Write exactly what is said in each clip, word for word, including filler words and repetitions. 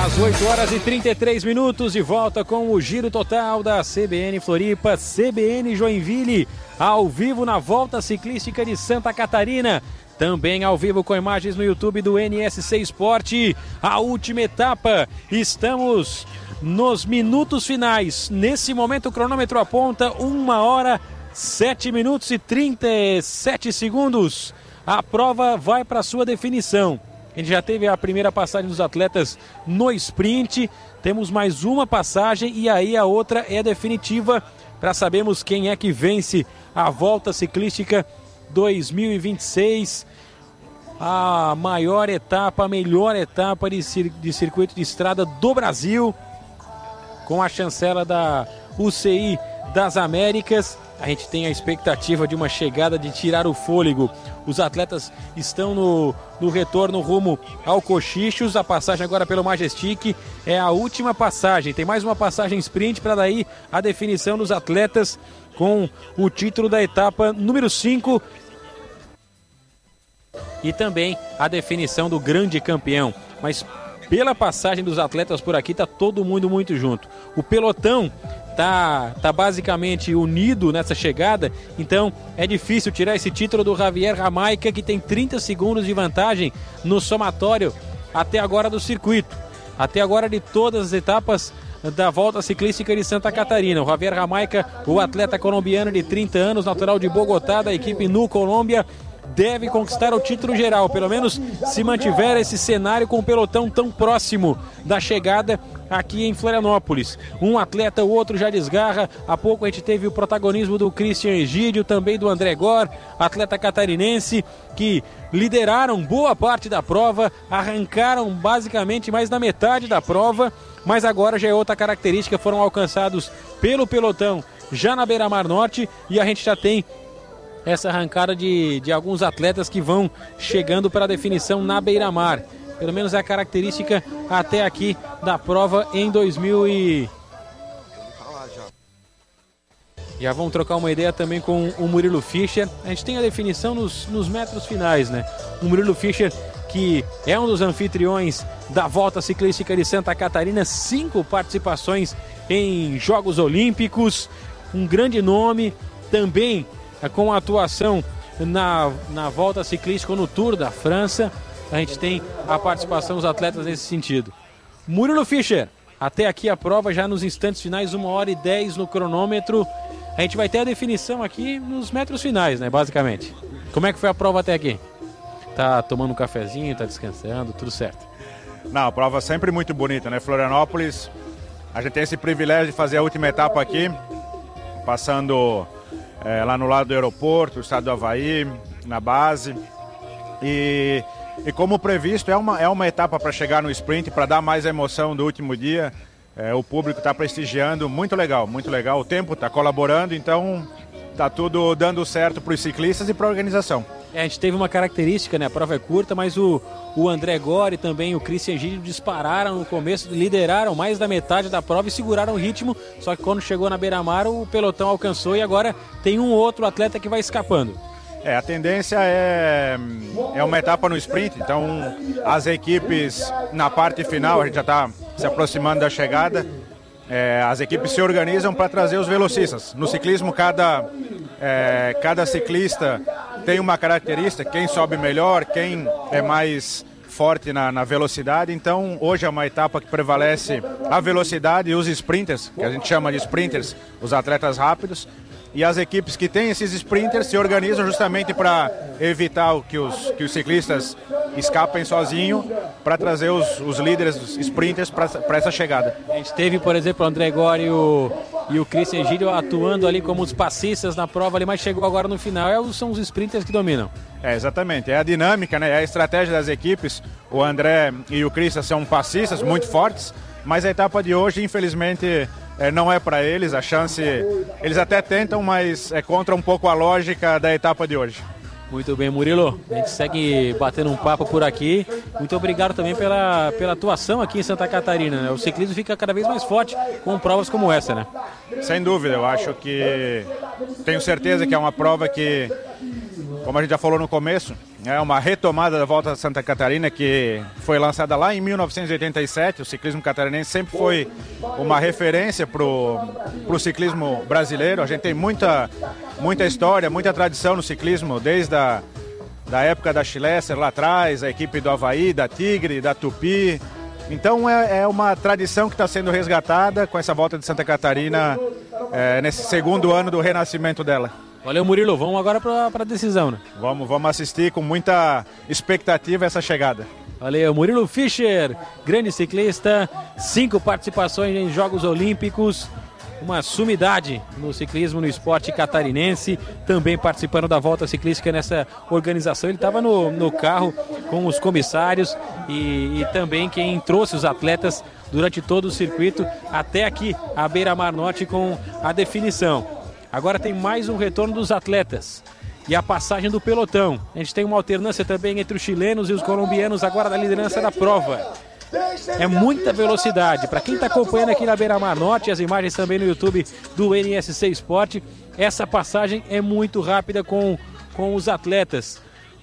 Às oito horas e trinta e três minutos, de volta com o Giro Total da C B N Floripa, C B N Joinville, ao vivo na Volta Ciclística de Santa Catarina. Também ao vivo com imagens no YouTube do N S C Esporte. A última etapa, estamos nos minutos finais. Nesse momento o cronômetro aponta uma hora, sete minutos e trinta e sete segundos. A prova vai para sua definição. A gente já teve a primeira passagem dos atletas no sprint, temos mais uma passagem e aí a outra é definitiva para sabermos quem é que vence a Volta Ciclística dois mil e vinte e seis, a maior etapa, a melhor etapa de, cir- de circuito de estrada do Brasil, com a chancela da U C I das Américas. A gente tem a expectativa de uma chegada de tirar o fôlego. Os atletas estão no, no retorno rumo ao Cochichos. A passagem agora pelo Majestic é a última passagem. Tem mais uma passagem sprint para daí a definição dos atletas com o título da etapa número cinco. E também a definição do grande campeão. Mas pela passagem dos atletas por aqui, está todo mundo muito junto. O pelotão Tá, tá basicamente unido nessa chegada, então é difícil tirar esse título do Javier Jamaica, que tem trinta segundos de vantagem no somatório até agora do circuito, até agora de todas as etapas da Volta Ciclística de Santa Catarina. O Javier Jamaica, o atleta colombiano de trinta anos, natural de Bogotá, da equipe Nu Colômbia, deve conquistar o título geral, pelo menos se mantiver esse cenário com o pelotão tão próximo da chegada aqui em Florianópolis. Um atleta, o outro já desgarra. Há pouco a gente teve o protagonismo do Christian Egídio, também do André Gor, atleta catarinense, que lideraram boa parte da prova, arrancaram basicamente mais da metade da prova, mas agora já é outra característica, foram alcançados pelo pelotão já na Beira-Mar Norte, e a gente já tem essa arrancada de, de alguns atletas que vão chegando para a definição na Beira-Mar. Pelo menos é a característica até aqui da prova em dois mil e... Já vamos trocar uma ideia também com o Murilo Fischer. A gente tem a definição nos, nos metros finais, né? O Murilo Fischer, que é um dos anfitriões da Volta Ciclística de Santa Catarina, cinco participações em Jogos Olímpicos, um grande nome, também com a atuação na, na Volta Ciclística no Tour da França. A gente tem a participação dos atletas nesse sentido. Murilo Fischer, até aqui a prova já nos instantes finais, uma hora e dez no cronômetro. A gente vai ter a definição aqui nos metros finais, né, basicamente. Como é que foi a prova até aqui? Tá tomando um cafezinho, tá descansando, tudo certo? Não, a prova sempre muito bonita, né? Florianópolis, a gente tem esse privilégio de fazer a última etapa aqui, passando é, lá no lado do aeroporto, o estado do Havaí, na base. E... E como previsto, é uma, é uma etapa para chegar no sprint, para dar mais emoção do último dia. É, o público está prestigiando, muito legal, muito legal. O tempo está colaborando, então está tudo dando certo para os ciclistas e para a organização. É, a gente teve uma característica, né? A prova é curta, mas o, o André Gor e também o Christian Egídio dispararam no começo, lideraram mais da metade da prova e seguraram o ritmo. Só que quando chegou na Beira-Mar, o pelotão alcançou e agora tem um outro atleta que vai escapando. É, a tendência é, é uma etapa no sprint, então as equipes na parte final, a gente já está se aproximando da chegada, é, as equipes se organizam para trazer os velocistas. No ciclismo, cada, é, cada ciclista tem uma característica, quem sobe melhor, quem é mais forte na, na velocidade, então hoje é uma etapa que prevalece a velocidade e os sprinters, que a gente chama de sprinters, os atletas rápidos. E as equipes que têm esses sprinters se organizam justamente para evitar que os, que os ciclistas escapem sozinhos, para trazer os, os líderes, os sprinters para essa chegada. A gente teve, por exemplo, o André Gor e o, e o Christian Egídio atuando ali como os passistas na prova, ali, mas chegou agora no final, é, são os sprinters que dominam. É, exatamente, é a dinâmica, né? É a estratégia das equipes. O André e o Christian são passistas muito fortes, mas a etapa de hoje, infelizmente... É, não é para eles, a chance, eles até tentam, mas é contra um pouco a lógica da etapa de hoje. Muito bem, Murilo, a gente segue batendo um papo por aqui. Muito obrigado também pela, pela atuação aqui em Santa Catarina, né? O ciclismo fica cada vez mais forte com provas como essa, né? Sem dúvida, eu acho que tenho certeza que é uma prova que, como a gente já falou no começo, é uma retomada da Volta a Santa Catarina, que foi lançada lá em mil novecentos e oitenta e sete. O ciclismo catarinense sempre foi uma referência para o ciclismo brasileiro. A gente tem muita, muita história, muita tradição no ciclismo, desde a da época da Schlesser lá atrás, a equipe do Avaí, da Tigre, da Tupi. Então é, é uma tradição que está sendo resgatada com essa Volta de Santa Catarina é, nesse segundo ano do renascimento dela. Valeu, Murilo. Vamos agora para a decisão, né? Vamos, vamos assistir com muita expectativa essa chegada. Valeu, Murilo Fischer, grande ciclista, cinco participações em Jogos Olímpicos, uma sumidade no ciclismo, no esporte catarinense, também participando da Volta Ciclística nessa organização. Ele estava no, no carro com os comissários e, e também quem trouxe os atletas durante todo o circuito até aqui, a Beira-Mar Norte, com a definição. Agora tem mais um retorno dos atletas e a passagem do pelotão. A gente tem uma alternância também entre os chilenos e os colombianos agora na liderança da prova. É muita velocidade. Para quem está acompanhando aqui na Beira-Mar Norte, as imagens também no YouTube do N S C Sport, essa passagem é muito rápida com, com os atletas.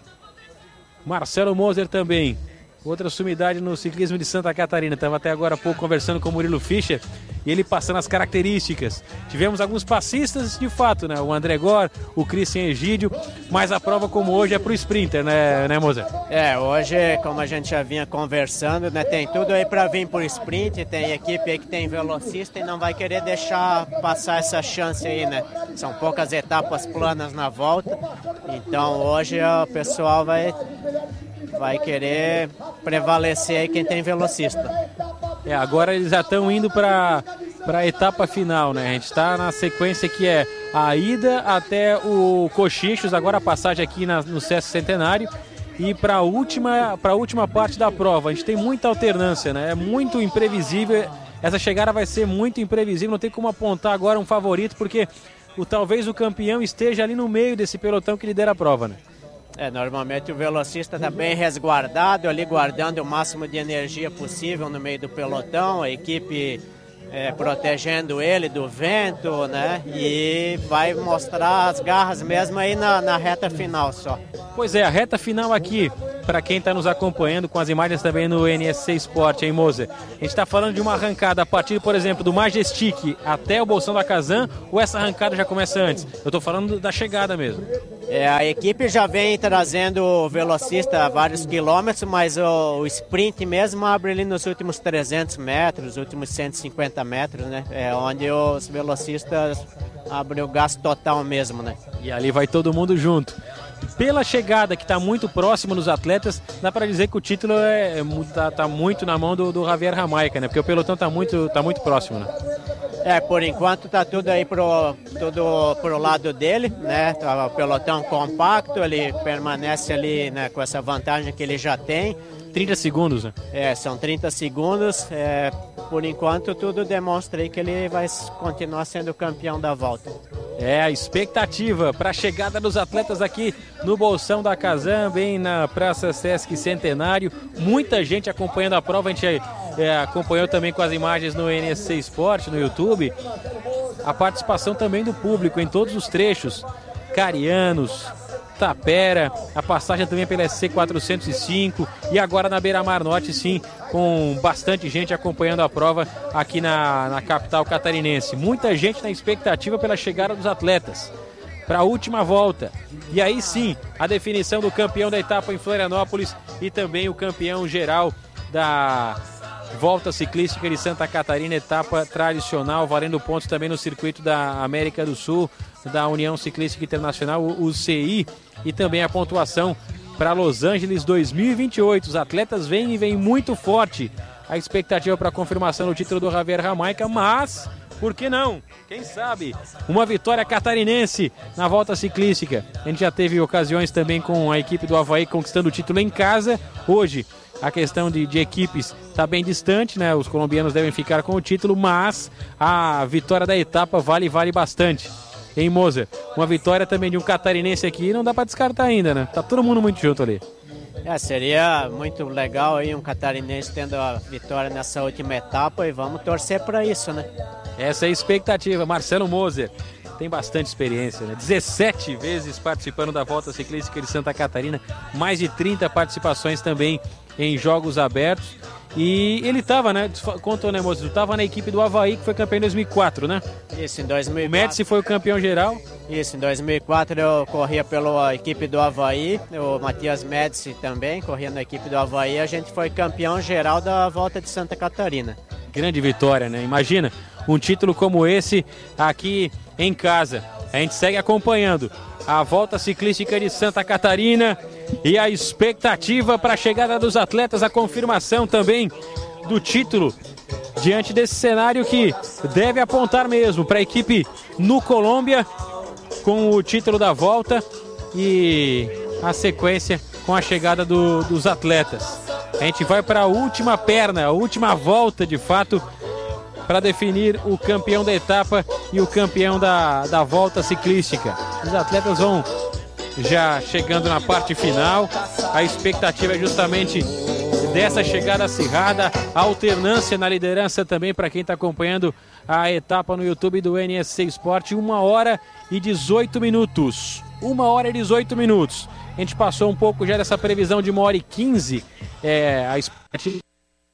Marcelo Moser também. Outra sumidade no ciclismo de Santa Catarina. Estava até agora há pouco conversando com o Murilo Fischer e ele passando as características. Tivemos alguns passistas de fato, né? O André Gor, o Christian Egídio, mas a prova como hoje é para o sprinter, né, né, Moser? É, hoje, como a gente já vinha conversando, né, tem tudo aí para vir por sprint, tem equipe aí que tem velocista e não vai querer deixar passar essa chance aí, né? São poucas etapas planas na volta, então hoje o pessoal vai... vai querer prevalecer aí quem tem velocista. É, agora eles já estão indo para a etapa final, né? A gente está na sequência que é a ida até o Cochichos, agora a passagem aqui na, no Sesc Centenário e para a última, para a última parte da prova. A gente tem muita alternância, né? É muito imprevisível, essa chegada vai ser muito imprevisível, não tem como apontar agora um favorito, porque o, talvez o campeão esteja ali no meio desse pelotão que lidera a prova, né? É, normalmente o velocista está bem resguardado ali, guardando o máximo de energia possível no meio do pelotão, a equipe é, protegendo ele do vento, né? E vai mostrar as garras mesmo aí na, na reta final só. Pois é, a reta final aqui, para quem está nos acompanhando com as imagens também no N S C Sport, hein, Moser? A gente está falando de uma arrancada a partir, por exemplo, do Majestic até o Bolsão da Kazan, ou essa arrancada já começa antes? Eu estou falando da chegada mesmo. É, a equipe já vem trazendo o velocista a vários quilômetros, mas o, o sprint mesmo abre ali nos últimos trezentos metros, últimos cento e cinquenta metros, né? É onde os velocistas abrem o gasto total mesmo, né? E ali vai todo mundo junto. Pela chegada que está muito próximo dos atletas, dá para dizer que o título é, é, tá, tá muito na mão do, do Javier Jamaica, né? Porque o pelotão está muito, tá muito próximo, né? É, por enquanto tá tudo aí pro, tudo pro lado dele, né? O pelotão compacto, ele permanece ali, né, com essa vantagem que ele já tem. trinta segundos, né? É, são trinta segundos. É, por enquanto tudo demonstra aí que ele vai continuar sendo campeão da volta. É a expectativa para a chegada dos atletas aqui no Bolsão da Kazan, bem na Praça Sesc Centenário. Muita gente acompanhando a prova, a gente é, acompanhou também com as imagens no N S C Sport, no YouTube. A participação também do público em todos os trechos. Carianos, Tapera, a passagem também pela S C quatrocentos e cinco e agora na Beira-Mar Norte, sim, com bastante gente acompanhando a prova aqui na, na capital catarinense. Muita gente na expectativa pela chegada dos atletas para a última volta. E aí sim, a definição do campeão da etapa em Florianópolis e também o campeão geral da Volta Ciclística de Santa Catarina, etapa tradicional, valendo pontos também no circuito da América do Sul, da União Ciclística Internacional, o C I, e também a pontuação para Los Angeles dois mil e vinte e oito. Os atletas vêm e vêm muito forte. A expectativa para a confirmação do título do Javier Jamaica, mas, por que não? Quem sabe? Uma vitória catarinense na Volta Ciclística. A gente já teve ocasiões também com a equipe do Avaí conquistando o título em casa. Hoje, a questão de, de equipes está bem distante, né? Os colombianos devem ficar com o título, mas a vitória da etapa vale, vale bastante. Em Moser, uma vitória também de um catarinense aqui não dá para descartar ainda, né? Tá todo mundo muito junto ali. É, seria muito legal aí um catarinense tendo a vitória nessa última etapa e vamos torcer para isso, né? Essa é a expectativa. Marcelo Moser tem bastante experiência, né? dezessete vezes participando da Volta Ciclística de Santa Catarina, mais de trinta participações também em jogos abertos. E ele estava, né? Contou, né, moço? Estava na equipe do Avaí, que foi campeão em dois mil e quatro, né? Isso, em dois mil e quatro. O Médici foi o campeão geral. Isso, em dois mil e quatro eu corria pela equipe do Avaí, o Matias Médici também corria na equipe do Avaí. A gente foi campeão geral da Volta de Santa Catarina. Grande vitória, né? Imagina um título como esse aqui em casa. A gente segue acompanhando a Volta Ciclística de Santa Catarina e a expectativa para a chegada dos atletas, a confirmação também do título diante desse cenário que deve apontar mesmo para a equipe no Colômbia com o título da Volta e a sequência com a chegada do, dos atletas. A gente vai para a última perna, a última volta de fato, para definir o campeão da etapa e o campeão da, da volta ciclística. Os atletas vão já chegando na parte final. A expectativa é justamente dessa chegada acirrada, a alternância na liderança também para quem está acompanhando a etapa no YouTube do N S C Sport. Uma hora e dezoito minutos. Uma hora e dezoito minutos. A gente passou um pouco já dessa previsão de uma hora e quinze. É, a expectativa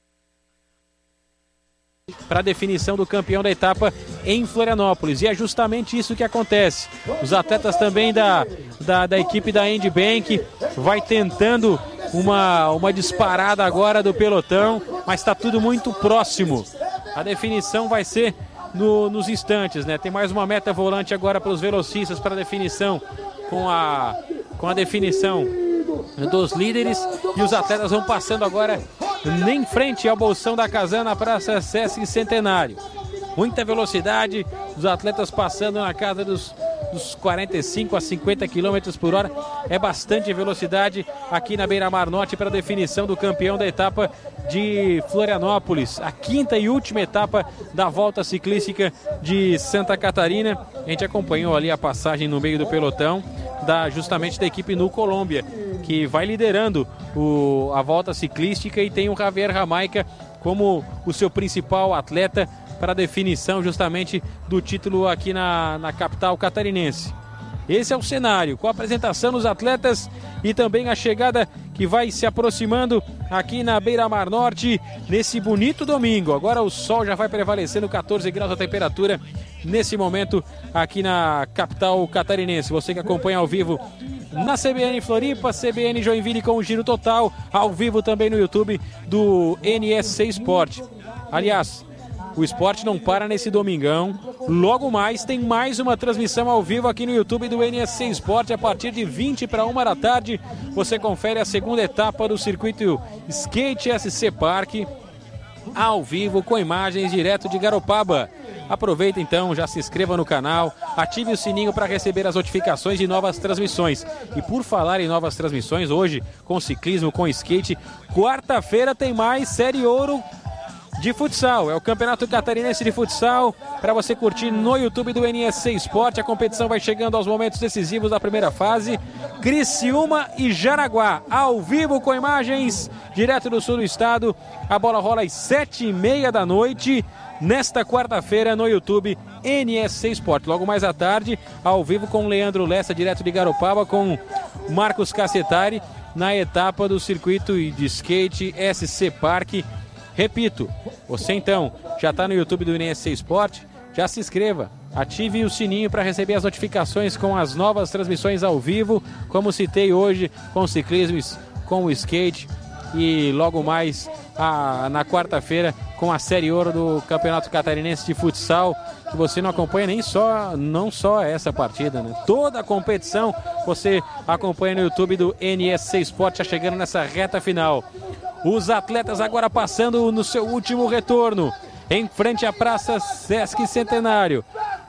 para a definição do campeão da etapa em Florianópolis. E é justamente isso que acontece. Os atletas também da, da, da equipe da Andy Bank vai tentando uma, uma disparada agora do pelotão, mas está tudo muito próximo. A definição vai ser no, nos instantes, né? Tem mais uma meta volante agora para os velocistas para definição com a, com a definição dos líderes, e os atletas vão passando agora em frente ao Bolsão da Casana, na Praça Sesc Centenário. Muita velocidade, os atletas passando na casa dos, dos quarenta e cinco a cinquenta quilômetros por hora. É bastante velocidade aqui na Beira-Mar Norte para a definição do campeão da etapa de Florianópolis, a quinta e última etapa da Volta Ciclística de Santa Catarina. A gente acompanhou ali a passagem no meio do pelotão da, justamente da equipe no Colômbia, que vai liderando o, a Volta Ciclística, e tem o Javier Jamaica como o seu principal atleta para a definição justamente do título aqui na, na capital catarinense. Esse é o cenário, com a apresentação dos atletas e também a chegada que vai se aproximando aqui na Beira-Mar Norte nesse bonito domingo. Agora o sol já vai prevalecendo, catorze graus a temperatura nesse momento aqui na capital catarinense. Você que acompanha ao vivo na C B N Floripa, C B N Joinville com o Giro Total, ao vivo também no YouTube do N S C Sport. Aliás, o esporte não para nesse domingão. Logo mais tem mais uma transmissão ao vivo aqui no YouTube do N S C Sport. A partir de vinte para uma da tarde, você confere a segunda etapa do circuito Skate S C Park, ao vivo com imagens direto de Garopaba. Aproveita então, já se inscreva no canal, ative o sininho para receber as notificações de novas transmissões. E por falar em novas transmissões, hoje com ciclismo, com skate, quarta-feira tem mais Série Ouro de futsal. É o Campeonato Catarinense de Futsal para você curtir no YouTube do N S C Sport. A competição vai chegando aos momentos decisivos da primeira fase. Criciúma e Jaraguá, ao vivo com imagens direto do sul do estado. A bola rola às sete e meia da noite nesta quarta-feira no YouTube N S C Sport. Logo mais à tarde, ao vivo com Leandro Lessa, direto de Garopaba, com Marcos Cacetari na etapa do circuito de skate S C Park. Repito, você então já está no YouTube do N S C Sport, já se inscreva, ative o sininho para receber as notificações com as novas transmissões ao vivo, como citei hoje, com o ciclismo, com o skate, e logo mais a, na quarta-feira com a Série Ouro do Campeonato Catarinense de Futsal, que você não acompanha nem só, não só essa partida, né? Toda a competição você acompanha no YouTube do N S C Sport, já chegando nessa reta final. Os atletas agora passando no seu último retorno, em frente à Praça Sesc Centenário.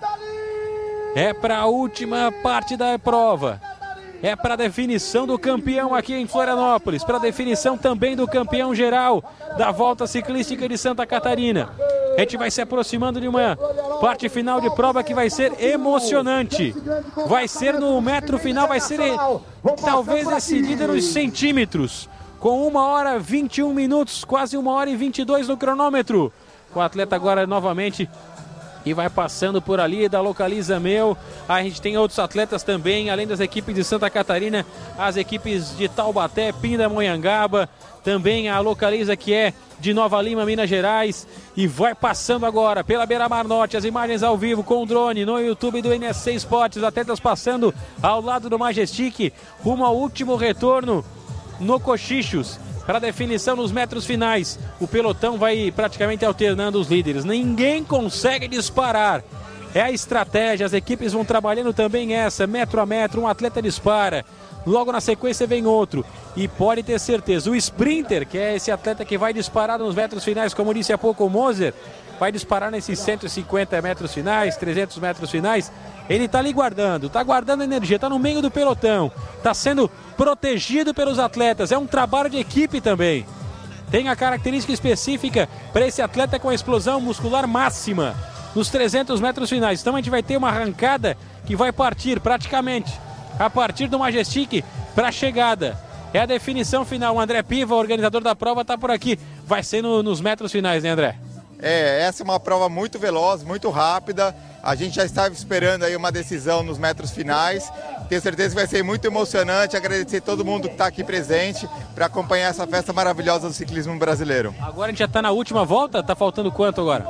É para a última parte da prova. É para a definição do campeão aqui em Florianópolis, para a definição também do campeão geral da Volta Ciclística de Santa Catarina. A gente vai se aproximando de uma parte final de prova que vai ser emocionante. Vai ser no metro final, vai ser talvez decidida nos centímetros. Com uma hora vinte e um minutos, quase uma hora e vinte e dois no cronômetro. O atleta agora novamente E vai passando por ali da Localiza Meu. A gente tem outros atletas também, além das equipes de Santa Catarina, as equipes de Taubaté, Pindamonhangaba, também a Localiza, que é de Nova Lima, Minas Gerais. E vai passando agora pela Beira-Mar Norte, as imagens ao vivo com o drone no YouTube do N S C Esportes, os atletas passando ao lado do Majestic, rumo ao último retorno no Cochichos, para definição nos metros finais. O pelotão vai praticamente alternando os líderes. Ninguém consegue disparar. É a estratégia, as equipes vão trabalhando também essa, metro a metro, um atleta dispara. Logo na sequência vem outro. E pode ter certeza, o sprinter, que é esse atleta que vai disparar nos metros finais, como disse há pouco o Moser, vai disparar nesses cento e cinquenta metros finais, trezentos metros finais. Ele está ali guardando, está guardando energia, está no meio do pelotão, está sendo protegido pelos atletas, é um trabalho de equipe também. Tem a característica específica para esse atleta com a explosão muscular máxima nos trezentos metros finais. Então a gente vai ter uma arrancada que vai partir praticamente a partir do Majestic para a chegada. É a definição final. O André Piva, organizador da prova, está por aqui. Vai ser no, nos metros finais, né, André? É, essa é uma prova muito veloz, muito rápida. A gente já estava esperando aí uma decisão nos metros finais. Tenho certeza que vai ser muito emocionante. Agradecer todo mundo que está aqui presente para acompanhar essa festa maravilhosa do ciclismo brasileiro. Agora a gente já está na última volta? Está faltando quanto agora?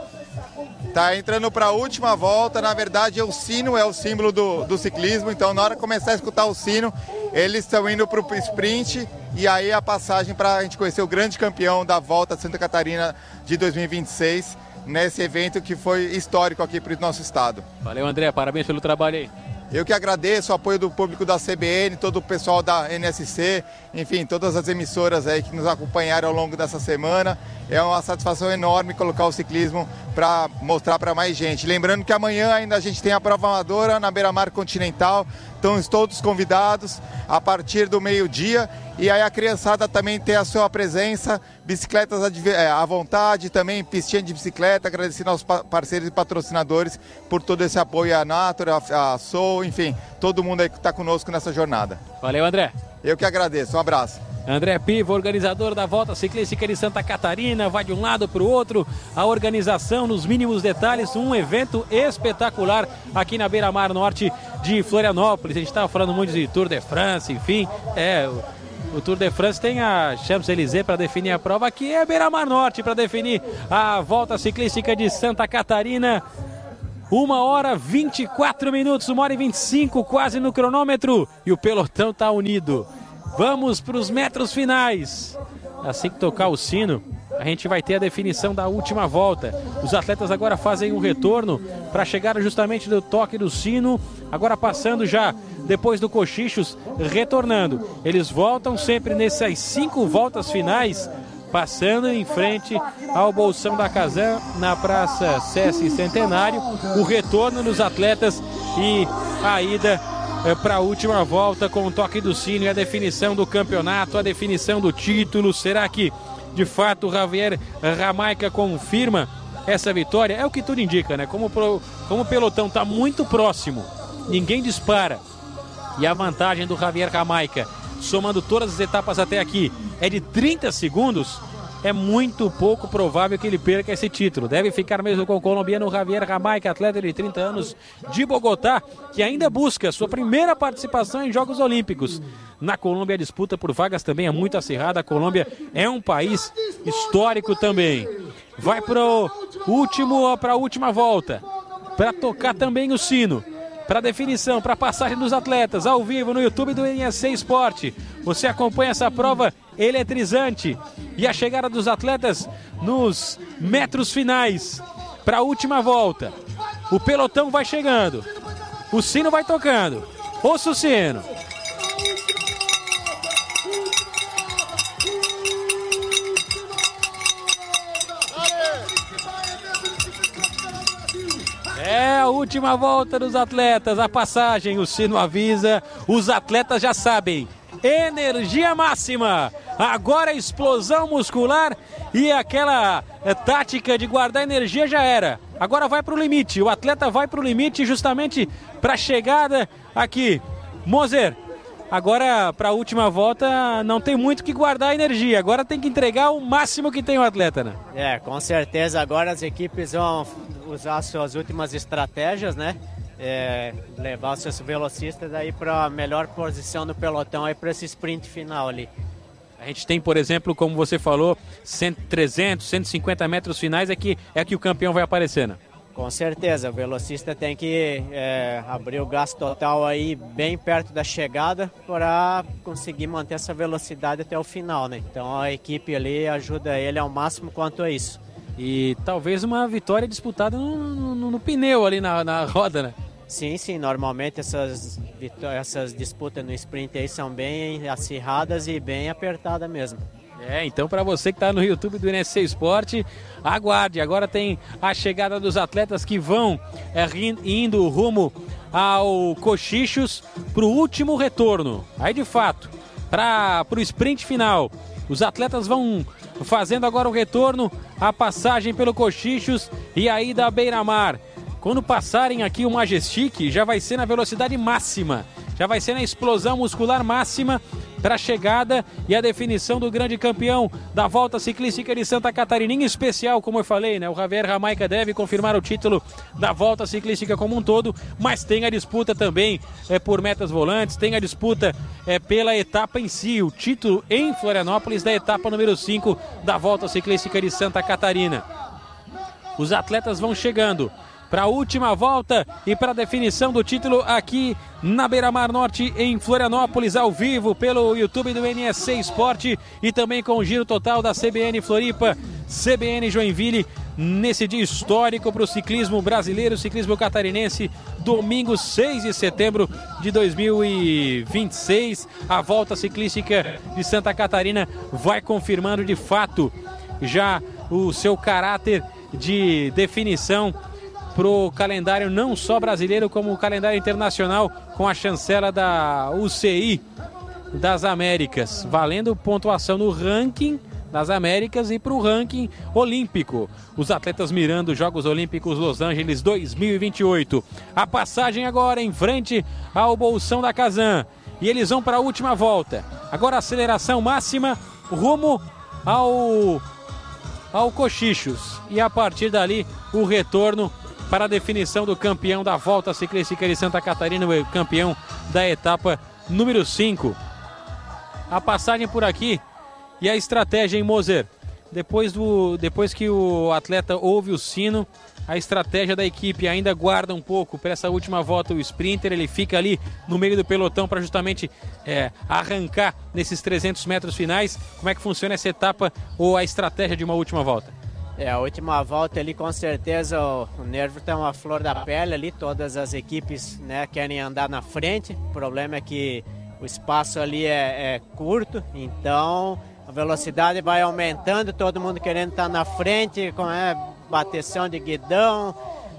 Está entrando para a última volta. Na verdade, o sino é o símbolo do, do ciclismo. Então, na hora de começar a escutar o sino, eles estão indo para o sprint. E aí a passagem para a gente conhecer o grande campeão da Volta de Santa Catarina de dois mil e vinte e seis. Nesse evento que foi histórico aqui para o nosso estado. Valeu, André, parabéns pelo trabalho aí. Eu que agradeço o apoio do público da C B N, todo o pessoal da N S C, enfim, todas as emissoras aí que nos acompanharam ao longo dessa semana. É uma satisfação enorme colocar o ciclismo para mostrar para mais gente. Lembrando que amanhã ainda a gente tem a prova amadora na Beira-Mar Continental, estão todos convidados a partir do meio-dia. E aí a criançada também tem a sua presença, bicicletas à vontade, também pistinha de bicicleta, agradecendo aos parceiros e patrocinadores por todo esse apoio à Natura, à Soul, enfim, todo mundo aí que está conosco nessa jornada. Valeu, André. Eu que agradeço, um abraço. André Piva, organizador da Volta Ciclística de Santa Catarina, vai de um lado para o outro, a organização nos mínimos detalhes, um evento espetacular aqui na Beira-Mar Norte de Florianópolis. A gente estava falando muito de Tour de France, enfim, é... O Tour de France tem a Champs-Élysées para definir a prova, aqui é a Beira-Mar Norte para definir a Volta Ciclística de Santa Catarina. Uma hora vinte e quatro minutos, uma hora e vinte e cinco, quase no cronômetro. E o pelotão está unido. Vamos para os metros finais. Assim que tocar o sino, a gente vai ter a definição da última volta. Os atletas agora fazem um retorno para chegar justamente do toque do sino. Agora passando já depois do Cochichos, retornando. Eles voltam sempre nessas cinco voltas finais, passando em frente ao Bolsão da Kazan, na Praça Sesc Centenário. O retorno dos atletas e a ida é, para a última volta com o toque do sino e a definição do campeonato, a definição do título. Será que de fato o Javier Jamaica confirma essa vitória? É o que tudo indica, né? Como, pro, como o pelotão está muito próximo, ninguém dispara. E a vantagem do Javier Jamaica, somando todas as etapas até aqui, é de trinta segundos. É muito pouco provável que ele perca esse título. Deve ficar mesmo com o colombiano Javier Jamaica, atleta de trinta anos de Bogotá, que ainda busca sua primeira participação em Jogos Olímpicos. Na Colômbia a disputa por vagas também é muito acirrada. A Colômbia é um país histórico também. Vai para último, para a última volta, para tocar também o sino. Para definição, para passagem dos atletas, ao vivo no YouTube do N S C Esporte. Você acompanha essa prova eletrizante e a chegada dos atletas nos metros finais para a última volta. O pelotão vai chegando, o sino vai tocando. Ouça o sino. É a última volta dos atletas, a passagem, o sino avisa, os atletas já sabem, energia máxima, agora explosão muscular e aquela é, tática de guardar energia já era, agora vai para o limite, o atleta vai para o limite justamente para a chegada aqui. Moser, Agora, para a última volta, não tem muito que guardar a energia. Agora tem que entregar o máximo que tem o atleta, né? É, com certeza. Agora as equipes vão usar suas últimas estratégias, né? É, levar os seus velocistas aí para a melhor posição no pelotão aí para esse sprint final ali. A gente tem, por exemplo, como você falou, cem, trezentos, cento e cinquenta metros finais é que, é que o campeão vai aparecendo. Com certeza, o velocista tem que é, abrir o gasto total aí bem perto da chegada para conseguir manter essa velocidade até o final, né? Então a equipe ali ajuda ele ao máximo quanto a isso. E talvez uma vitória disputada no, no, no pneu ali na, na roda, né? Sim, sim, normalmente essas, essas disputas no sprint aí são bem acirradas e bem apertadas mesmo. É, então para você que está no YouTube do N S C Esporte, aguarde, agora tem a chegada dos atletas que vão é, indo rumo ao Cochichos para o último retorno. Aí de fato, para o sprint final, os atletas vão fazendo agora o retorno, a passagem pelo Cochichos e aí da Beira-Mar. Quando passarem aqui o Majestic, já vai ser na velocidade máxima, já vai ser na explosão muscular máxima para a chegada e a definição do grande campeão da Volta Ciclística de Santa Catarina, em especial, como eu falei, né? O Javier Jamaica deve confirmar o título da Volta Ciclística como um todo, mas tem a disputa também é, por metas volantes, tem a disputa é, pela etapa em si, o título em Florianópolis da etapa número cinco da Volta Ciclística de Santa Catarina. Os atletas vão chegando para a última volta e para a definição do título aqui na Beira-Mar Norte, em Florianópolis, ao vivo pelo YouTube do N S C Esporte e também com o giro total da C B N Floripa, C B N Joinville, nesse dia histórico para o ciclismo brasileiro, ciclismo catarinense, domingo seis de setembro de dois mil e vinte e seis, a Volta Ciclística de Santa Catarina vai confirmando de fato já o seu caráter de definição para o calendário não só brasileiro, como o calendário internacional, com a chancela da U C I das Américas, valendo pontuação no ranking das Américas e para o ranking olímpico. Os atletas mirando os Jogos Olímpicos Los Angeles dois mil e vinte e oito. A passagem agora em frente ao Bolsão da Kazan. E eles vão para a última volta. Agora a aceleração máxima rumo ao, ao Cochichos. E a partir dali o retorno para a definição do campeão da Volta Ciclística de Santa Catarina, o campeão da etapa número cinco. A passagem por aqui e a estratégia em Moser. Depois, do, depois que o atleta ouve o sino, a estratégia da equipe ainda guarda um pouco para essa última volta o sprinter. Ele fica ali no meio do pelotão para justamente é, arrancar nesses trezentos metros finais. Como é que funciona essa etapa ou a estratégia de uma última volta? É, a última volta ali, com certeza, o, o nervo tá uma flor da pele ali, todas as equipes, né, querem andar na frente, o problema é que o espaço ali é, é curto, então a velocidade vai aumentando, todo mundo querendo estar na frente, com é, bateção de guidão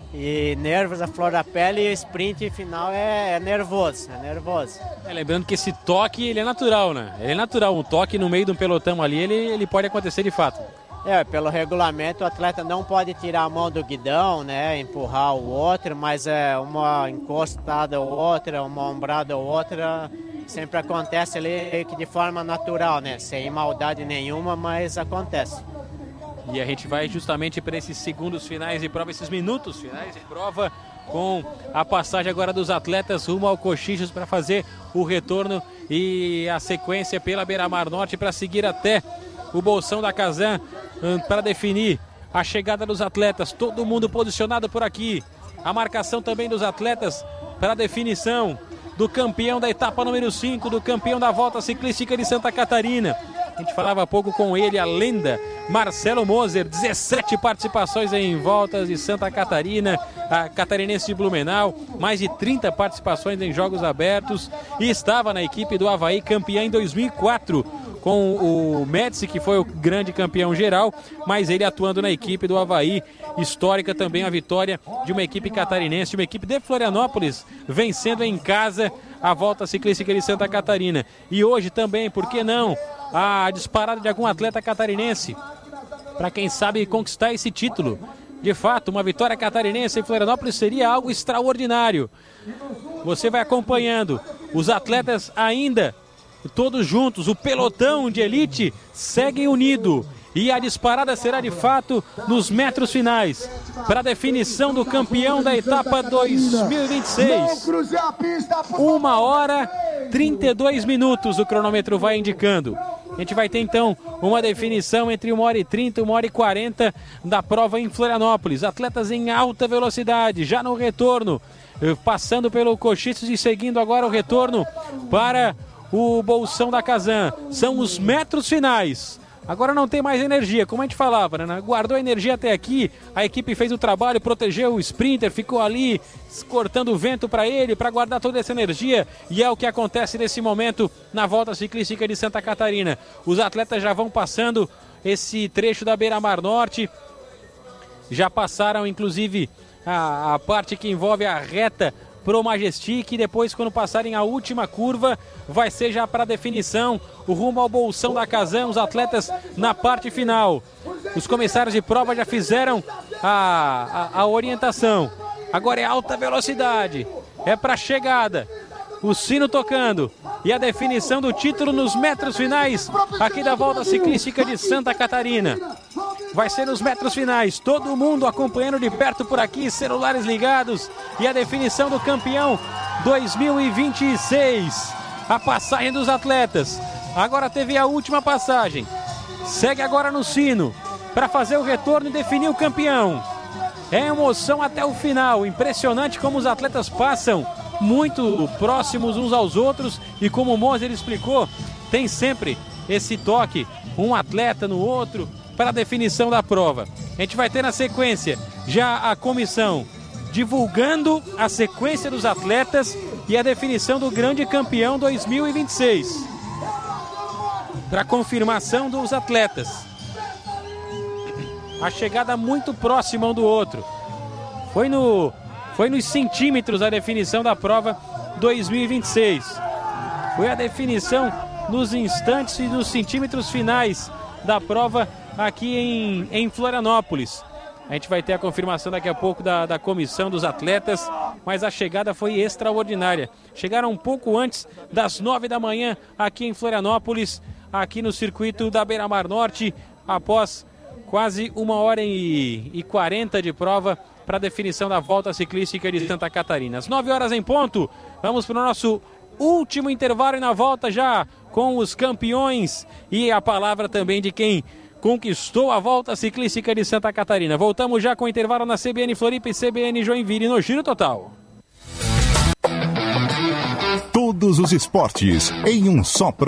e nervos, a flor da pele, e o sprint final é, é nervoso, é nervoso. É, lembrando que esse toque, ele é natural, né? Ele é natural, um toque no meio de um pelotão ali, ele, ele pode acontecer de fato. É, pelo regulamento o atleta não pode tirar a mão do guidão, né, empurrar o outro, mas é uma encostada ou outra, uma ombrada ou outra, sempre acontece ali que de forma natural, né, sem maldade nenhuma, mas acontece. E a gente vai justamente para esses segundos finais de prova, esses minutos finais de prova, com a passagem agora dos atletas rumo ao Cochichos para fazer o retorno e a sequência pela Beira-Mar Norte para seguir até o Bolsão da Kazan para definir a chegada dos atletas. Todo mundo posicionado por aqui. A marcação também dos atletas para a definição do campeão da etapa número cinco, do campeão da Volta Ciclística de Santa Catarina. A gente falava há pouco com ele, a lenda Marcelo Moser, dezessete participações em voltas de Santa Catarina, a catarinense de Blumenau, mais de trinta participações em jogos abertos e estava na equipe do Avaí, campeã em dois mil e quatro, com o Médici, que foi o grande campeão geral, mas ele atuando na equipe do Avaí, histórica também a vitória de uma equipe catarinense, de uma equipe de Florianópolis, vencendo em casa a Volta Ciclística de Santa Catarina. E hoje também, por que não, a disparada de algum atleta catarinense, para quem sabe conquistar esse título. De fato, uma vitória catarinense em Florianópolis seria algo extraordinário. Você vai acompanhando Os atletas ainda, todos juntos, o pelotão de elite segue unido. E a disparada será de fato nos metros finais para a definição do campeão da etapa dois mil e vinte e seis. Uma hora trinta e dois minutos o cronômetro vai indicando. A gente vai ter então uma definição entre uma hora e trinta e uma hora e quarenta da prova em Florianópolis. Atletas em alta velocidade, já no retorno, passando pelo Cochices e seguindo agora o retorno para o Bolsão da Kazan. São os metros finais. Agora não tem mais energia, como a gente falava, né? Guardou a energia até aqui, a equipe fez o trabalho, protegeu o sprinter, ficou ali cortando o vento para ele, para guardar toda essa energia, e é o que acontece nesse momento na volta ciclística de Santa Catarina. Os atletas já vão passando esse trecho da Beira-Mar Norte, já passaram inclusive a, a parte que envolve a reta pro Majestic, e depois quando passarem a última curva vai ser já para definição o rumo ao Bolsão da Kazan, os atletas na parte final. Os comissários de prova já fizeram a, a, a orientação, agora é alta velocidade, é para chegada, o sino tocando e a definição do título nos metros finais aqui da volta ciclística de Santa Catarina. Vai ser nos metros finais, todo mundo acompanhando de perto por aqui, celulares ligados, e a definição do campeão dois mil e vinte e seis. A passagem dos atletas, agora teve a última passagem, segue agora no sino para fazer o retorno e definir o campeão. É emoção até o final, impressionante como os atletas passam muito próximos uns aos outros, e como o Moser explicou, tem sempre esse toque, um atleta no outro, para a definição da prova. A gente vai ter na sequência já a comissão divulgando a sequência dos atletas e a definição do grande campeão dois mil e vinte e seis. Para confirmação dos atletas. A chegada muito próxima um do outro. Foi, no, foi nos centímetros a definição da prova dois mil e vinte e seis. Foi a definição nos instantes e nos centímetros finais da prova aqui em, em Florianópolis. A gente vai ter a confirmação daqui a pouco da, da comissão dos atletas, mas a chegada foi extraordinária. Chegaram um pouco antes das nove da manhã aqui em Florianópolis, aqui no circuito da Beira-Mar Norte, após quase uma hora e quarenta de prova para a definição da volta ciclística de Santa Catarina. Às nove horas em ponto, vamos para o nosso último intervalo e na volta já com os campeões e a palavra também de quem conquistou a volta ciclística de Santa Catarina. Voltamos já com o intervalo na C B N Floripa e C B N Joinville no Giro Total. Todos os esportes em um só programa.